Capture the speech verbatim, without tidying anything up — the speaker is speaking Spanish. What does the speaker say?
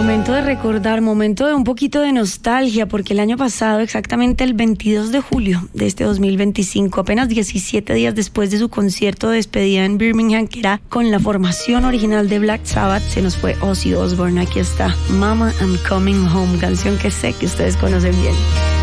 Momento de recordar, momento de un poquito de nostalgia, porque el año pasado, exactamente el veintidós de julio de este dos mil veinticinco, apenas diecisiete días después de su concierto de despedida en Birmingham, que era con la formación original de Black Sabbath, se nos fue Ozzy Osbourne. Aquí está Mama, I'm Coming Home, canción que sé que ustedes conocen bien.